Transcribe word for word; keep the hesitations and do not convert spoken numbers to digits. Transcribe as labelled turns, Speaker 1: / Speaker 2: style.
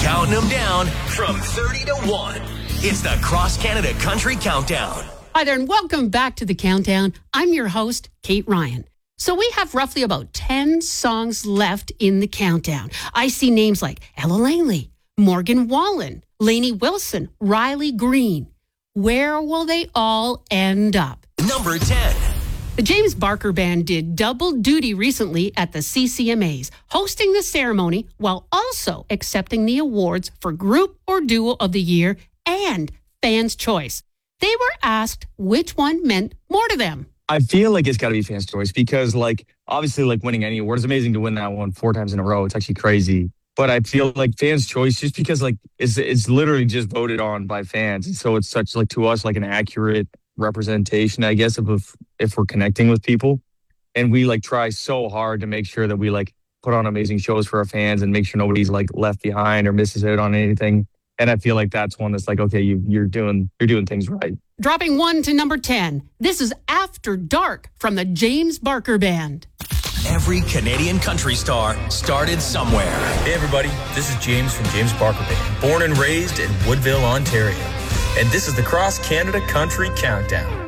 Speaker 1: Counting them down from thirty to one. It's the Cross Canada Country Countdown.
Speaker 2: Hi there, and welcome back to the Countdown. I'm your host, Kate Ryan. So we have roughly about ten songs left in the countdown. I see names like Ella Langley, Morgan Wallen, Lainey Wilson, Riley Green. Where will they all end up?
Speaker 1: Number ten.
Speaker 2: The James Barker Band did double duty recently at the C C M As, hosting the ceremony while also accepting the awards for Group or Duo of the Year and Fans' Choice. They were asked which one meant more to them.
Speaker 3: I feel like it's got to be Fans' Choice because, like, obviously, like, winning any award is amazing to win that one four times in a row. It's actually crazy. But I feel like Fans' Choice, just because, like, it's, it's literally just voted on by fans. And so it's such, like, to us, like, an accurate representation, I guess, of if, if we're connecting with people. And we, like, try so hard to make sure that we, like, put on amazing shows for our fans and make sure nobody's, like, left behind or misses out on anything. And I feel like that's one that's like, okay, you, you're doing you're doing things right.
Speaker 2: Dropping one to number ten. This is After Dark from the James Barker Band.
Speaker 1: Every Canadian country star started somewhere.
Speaker 4: Hey everybody, this is James from James Barker Band, born and raised in Woodville, Ontario. And this is the Cross Canada Country Countdown.